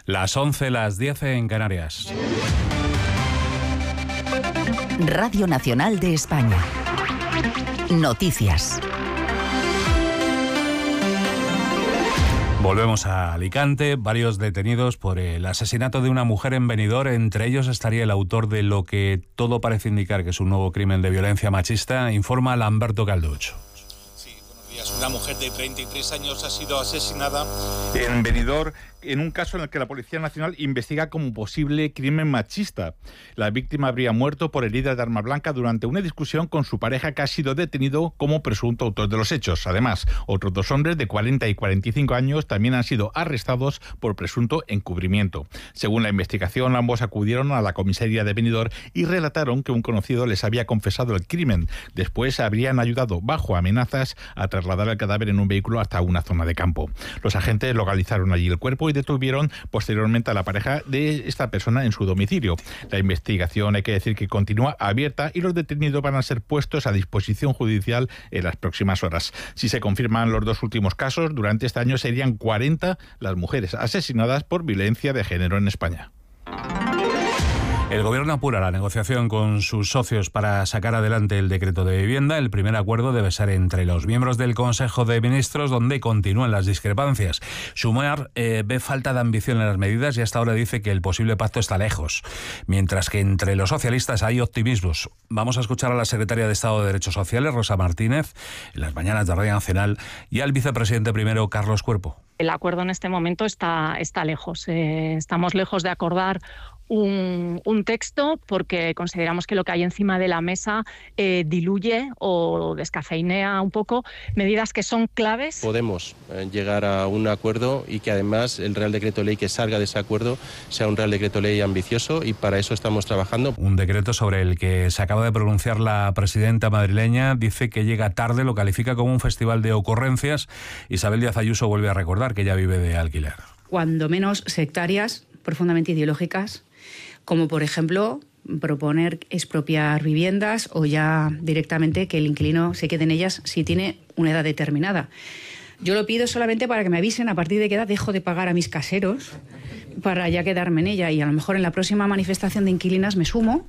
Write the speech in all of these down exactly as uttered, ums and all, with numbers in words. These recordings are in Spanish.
Las once, las diez en Canarias. Radio Nacional de España. Noticias. Volvemos a Alicante. Varios detenidos por el asesinato de una mujer en Benidorm. Entre ellos estaría el autor de lo que todo parece indicar que es un nuevo crimen de violencia machista, informa Lamberto Calduch. Una mujer de treinta y tres años ha sido asesinada en Benidorm en un caso en el que la Policía Nacional investiga como posible crimen machista. La víctima habría muerto por heridas de arma blanca durante una discusión con su pareja, que ha sido detenido como presunto autor de los hechos. Además, otros dos hombres de cuarenta y cuarenta y cinco años también han sido arrestados por presunto encubrimiento. Según la investigación, ambos acudieron a la comisaría de Benidorm y relataron que un conocido les había confesado el crimen. Después habrían ayudado bajo amenazas a trasladar el cadáver en un vehículo hasta una zona de campo. Los agentes localizaron allí el cuerpo y detuvieron posteriormente a la pareja de esta persona en su domicilio. La investigación, hay que decir, que continúa abierta y los detenidos van a ser puestos a disposición judicial en las próximas horas. Si se confirman los dos últimos casos, durante este año serían cuarenta las mujeres asesinadas por violencia de género en España. El Gobierno apura la negociación con sus socios para sacar adelante el decreto de vivienda. El primer acuerdo debe ser entre los miembros del Consejo de Ministros, donde continúan las discrepancias. Sumar eh, ve falta de ambición en las medidas y hasta ahora dice que el posible pacto está lejos, mientras que entre los socialistas hay optimismos. Vamos a escuchar a la secretaria de Estado de Derechos Sociales, Rosa Martínez, en las mañanas de Radio Nacional, y al vicepresidente primero, Carlos Cuerpo. El acuerdo en este momento está, está lejos. Eh, estamos lejos de acordar Un, un texto porque consideramos que lo que hay encima de la mesa eh, diluye o descafeinea un poco medidas que son claves. Podemos eh, llegar a un acuerdo y que además el Real Decreto Ley que salga de ese acuerdo sea un Real Decreto Ley ambicioso, y para eso estamos trabajando. Un decreto sobre el que se acaba de pronunciar la presidenta madrileña. Dice que llega tarde, lo califica como un festival de ocurrencias. Isabel Díaz Ayuso vuelve a recordar que ella vive de alquiler. Cuando menos sectarias, profundamente ideológicas, como por ejemplo proponer expropiar viviendas o ya directamente que el inquilino se quede en ellas si tiene una edad determinada. Yo lo pido solamente para que me avisen a partir de qué edad dejo de pagar a mis caseros para ya quedarme en ella, y a lo mejor en la próxima manifestación de inquilinas me sumo.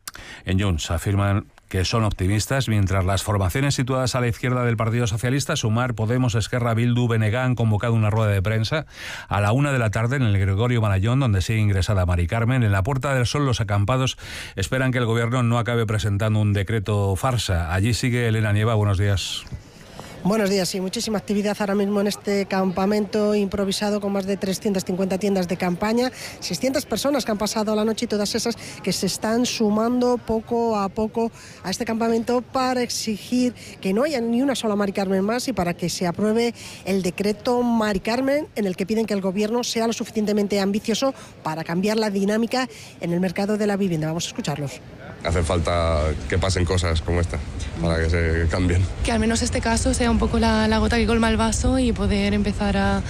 En Junts afirman que son optimistas, mientras las formaciones situadas a la izquierda del Partido Socialista, Sumar, Podemos, Esquerra, Bildu, B N G, han convocado una rueda de prensa a la una de la tarde en el Gregorio Marañón, donde sigue ingresada Mari Carmen. En la Puerta del Sol, los acampados esperan que el Gobierno no acabe presentando un decreto farsa. Allí sigue Elena Nieva. Buenos días. Buenos días, sí, muchísima actividad ahora mismo en este campamento improvisado con más de trescientas cincuenta tiendas de campaña, seiscientas personas que han pasado la noche y todas esas que se están sumando poco a poco a este campamento para exigir que no haya ni una sola Mari Carmen más y para que se apruebe el decreto Mari Carmen, en el que piden que el Gobierno sea lo suficientemente ambicioso para cambiar la dinámica en el mercado de la vivienda. Vamos a escucharlos. Hace falta que pasen cosas como esta para que se cambien. Que al menos este caso sea un poco la, la gota que colma el vaso y poder empezar a,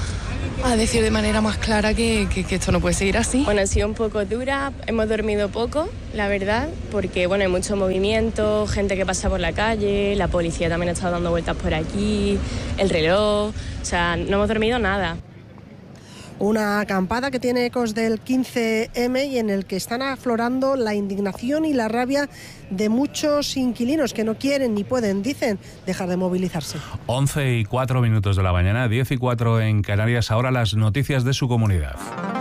a decir de manera más clara que, que, que esto no puede seguir así. Bueno, ha sido un poco dura, hemos dormido poco, la verdad, porque bueno, hay mucho movimiento, gente que pasa por la calle, la policía también ha estado dando vueltas por aquí, el reloj, o sea, no hemos dormido nada. Una acampada que tiene ecos del quince eme y en el que están aflorando la indignación y la rabia de muchos inquilinos que no quieren ni pueden, dicen, dejar de movilizarse. once y cuatro minutos de la mañana, diez y cuatro en Canarias. Ahora las noticias de su comunidad.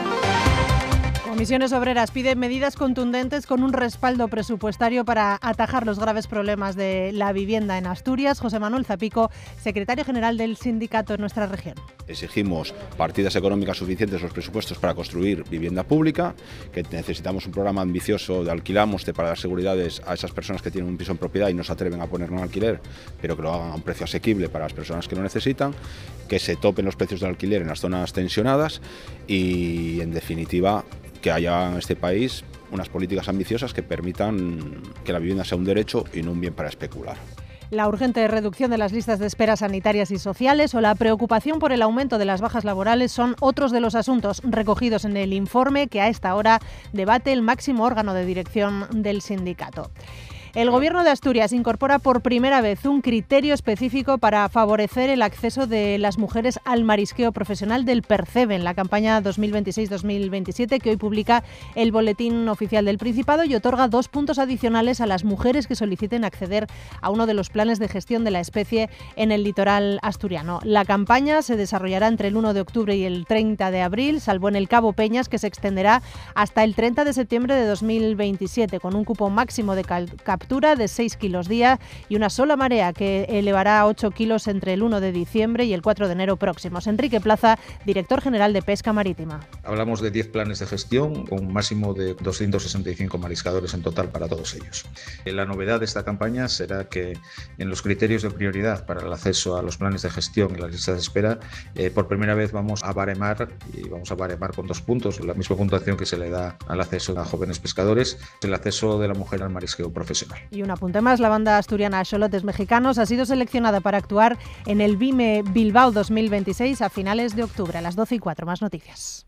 Comisiones Obreras pide medidas contundentes con un respaldo presupuestario para atajar los graves problemas de la vivienda en Asturias. José Manuel Zapico, secretario general del sindicato en nuestra región. Exigimos partidas económicas suficientes en los presupuestos para construir vivienda pública, que necesitamos un programa ambicioso de alquilamoste para dar seguridades a esas personas que tienen un piso en propiedad y no se atreven a ponerlo en alquiler, pero que lo hagan a un precio asequible para las personas que lo necesitan, que se topen los precios del alquiler en las zonas tensionadas y, en definitiva, que haya en este país unas políticas ambiciosas que permitan que la vivienda sea un derecho y no un bien para especular. La urgente reducción de las listas de espera sanitarias y sociales o la preocupación por el aumento de las bajas laborales son otros de los asuntos recogidos en el informe que a esta hora debate el máximo órgano de dirección del sindicato. El Gobierno de Asturias incorpora por primera vez un criterio específico para favorecer el acceso de las mujeres al marisqueo profesional del Percebe en la campaña dos mil veintiséis dos mil veintisiete que hoy publica el Boletín Oficial del Principado y otorga dos puntos adicionales a las mujeres que soliciten acceder a uno de los planes de gestión de la especie en el litoral asturiano. La campaña se desarrollará entre el uno de octubre y el treinta de abril, salvo en el Cabo Peñas, que se extenderá hasta el treinta de septiembre de dos mil veintisiete, con un cupo máximo de captura de seis kilos día y una sola marea que elevará a ocho kilos entre el uno de diciembre y el cuatro de enero próximos. Enrique Plaza, director general de Pesca Marítima. Hablamos de diez planes de gestión con un máximo de doscientos sesenta y cinco mariscadores en total para todos ellos. La novedad de esta campaña será que en los criterios de prioridad para el acceso a los planes de gestión y las listas de espera, eh, por primera vez vamos a baremar y vamos a baremar con dos puntos, la misma puntuación que se le da al acceso a jóvenes pescadores, el acceso de la mujer al marisqueo profesional. Y un apunte más, la banda asturiana Axolotes Mexicanos ha sido seleccionada para actuar en el BIME Bilbao dos mil veintiséis a finales de octubre, a las doce y cuatro. Más noticias.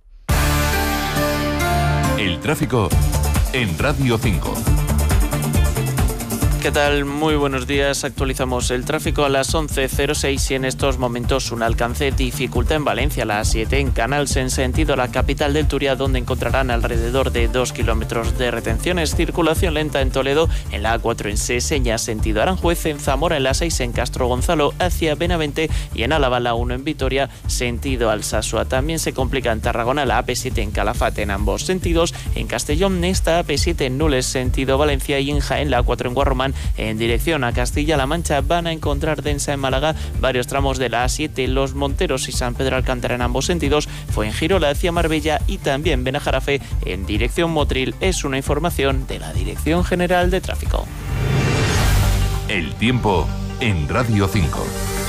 El tráfico en Radio cinco. ¿Qué tal? Muy buenos días. Actualizamos el tráfico a las once cero seis y en estos momentos un alcance dificultad en Valencia, a las siete en Canals en sentido a la capital del Turia, donde encontrarán alrededor de dos kilómetros de retenciones. Circulación lenta en Toledo, en la A cuatro en Seseña sentido Aranjuez, en Zamora en la seis en Castro Gonzalo hacia Benavente y en Álava la uno en Vitoria sentido Alsasua. También se complica en Tarragona la A P siete en Calafate en ambos sentidos. En Castellón esta A P siete en Nules sentido Valencia y en Jaén la A cuatro en Guarromán en dirección a Castilla-La Mancha. Van a encontrar densa en Málaga varios tramos de la A siete, Los Monteros y San Pedro Alcántara en ambos sentidos. Fuengirola hacia Marbella y también Benajarafe en dirección Motril. Es una información de la Dirección General de Tráfico. El tiempo en Radio cinco.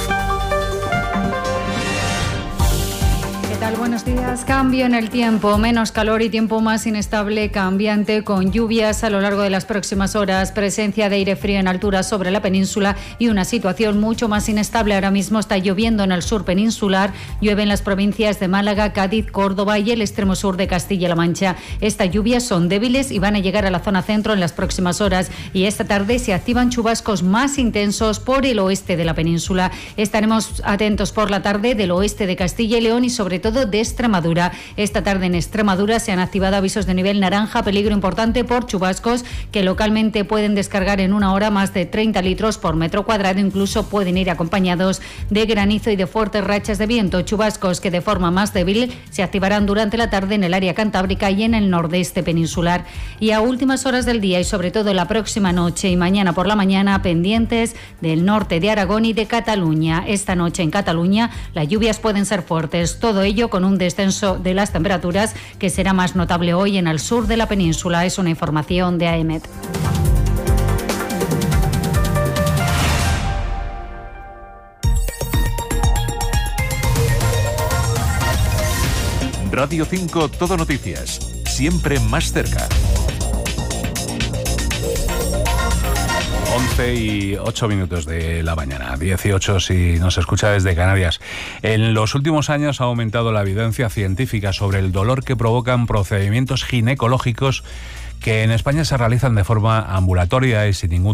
¿Qué tal? Buenos días. Cambio en el tiempo, menos calor y tiempo más inestable, cambiante, con lluvias a lo largo de las próximas horas, presencia de aire frío en alturas sobre la península y una situación mucho más inestable. Ahora mismo está lloviendo en el sur peninsular, llueve en las provincias de Málaga, Cádiz, Córdoba y el extremo sur de Castilla-La Mancha. Estas lluvias son débiles y van a llegar a la zona centro en las próximas horas y esta tarde se activan chubascos más intensos por el oeste de la península. Estaremos atentos por la tarde del oeste de Castilla y León y sobre todo de Extremadura. Esta tarde en Extremadura se han activado avisos de nivel naranja, peligro importante por chubascos que localmente pueden descargar en una hora más de treinta litros por metro cuadrado, incluso pueden ir acompañados de granizo y de fuertes rachas de viento. Chubascos que de forma más débil se activarán durante la tarde en el área cantábrica y en el nordeste peninsular. Y a últimas horas del día y sobre todo la próxima noche y mañana por la mañana, pendientes del norte de Aragón y de Cataluña. Esta noche en Cataluña las lluvias pueden ser fuertes, todo ello con un descenso de las temperaturas que será más notable hoy en el sur de la península. Es una información de A E M E T. Radio cinco Todo Noticias, siempre más cerca. once y ocho minutos de la mañana, dieciocho si nos escucha desde Canarias. En los últimos años ha aumentado la evidencia científica sobre el dolor que provocan procedimientos ginecológicos que en España se realizan de forma ambulatoria y sin ningún